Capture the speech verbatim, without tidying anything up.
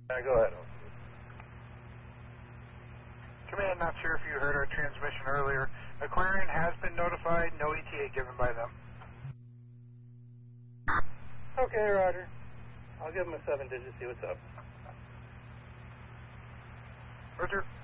Uh, go ahead. Command, not sure if you heard our transmission earlier. Aquarian has been notified, no E T A given by them. Okay, Roger. I'll give him a seven digit, see what's up. Roger.